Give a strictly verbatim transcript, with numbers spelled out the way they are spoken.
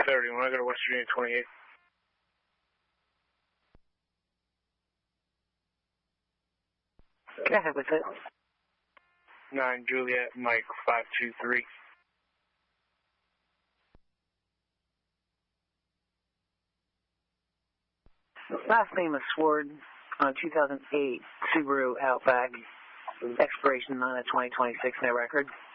thirty. When I go to West Virginia, twenty-eight. Go ahead with it. nine Juliet, Mike, five two three. Last name is Sword on two thousand eight Subaru Outback. Expiration nine of twenty twenty-six, no record.